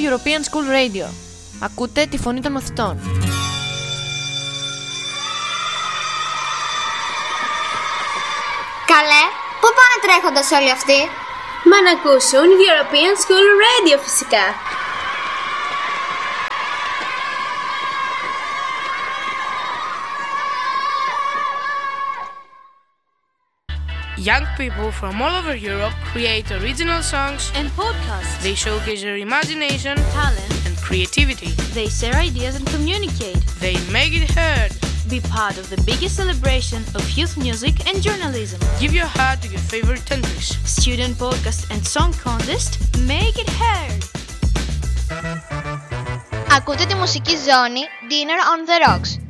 European School Radio. Ακούτε τη φωνή των μαθητών. Καλέ, πού πάνε τρέχοντας όλοι αυτοί? Μα να ακούσουν European School Radio φυσικά. Young people from all over Europe create original songs and podcasts. They showcase their imagination, talent, and creativity. They share ideas and communicate. They make it heard. Be part of the biggest celebration of youth music and journalism. Give your heart to your favorite countries. Student podcast and song contest. Make it heard. Ακούτε τη μουσική ζώνη Dinner on the Rocks.